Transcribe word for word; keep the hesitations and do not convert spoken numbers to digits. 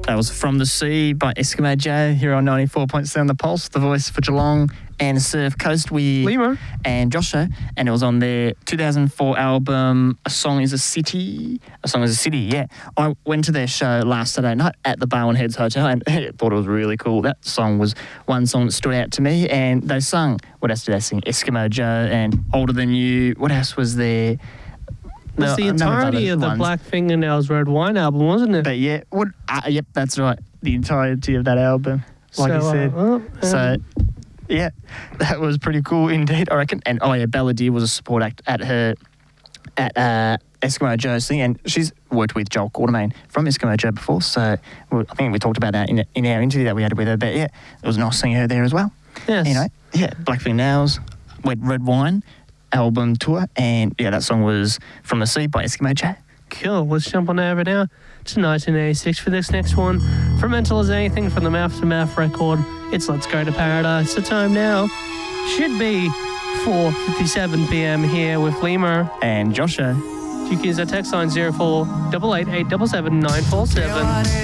That was From the Sea by Eskimo Joe here on ninety-four point seven The Pulse, the voice for Geelong and Surf Coast with Limo and Joshua, and it was on their two thousand four album A Song is a City. A Song is a City, yeah. I went to their show last Saturday night at the Barwon Heads Hotel and I thought it was really cool. That song was one song that stood out to me, and they sung, what else did they sing? Eskimo Joe and Older Than You. What else was there? That's the entirety of the ones. Black Fingernails Red Wine album, wasn't it? But yeah, what, uh, yep, that's right. The entirety of that album, like so, you said. Uh, well, um, so, yeah, that was pretty cool indeed, I reckon. And oh yeah, Balladeer was a support act at her, at uh, Eskimo Joe's thing, and she's worked with Joel Quartermain from Eskimo Joe before, so well, I think we talked about that in, in our interview that we had with her, but yeah, it was nice seeing her there as well. Yes. You know, yeah, Black Fingernails, Red, Red Wine album tour, and yeah, that song was From the Sea by Eskimo Joe. Cool. Let's jump on over now to nineteen eighty-six for this next one. From Mental as Anything from the Mouth to Mouth record. It's Let's Go to Paradise. The time now should be four fifty-seven p.m. here with Limo and Joshua. You can use our text line zero four eight eight eight seven seven nine four seven.